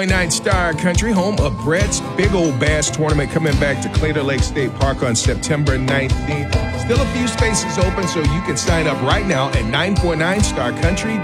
9 Star Country, home of Brett's Big Old Bass Tournament, coming back to Claytor Lake State Park on September 19th. Still a few spaces open, so you can sign up right now at 949starcountry.com.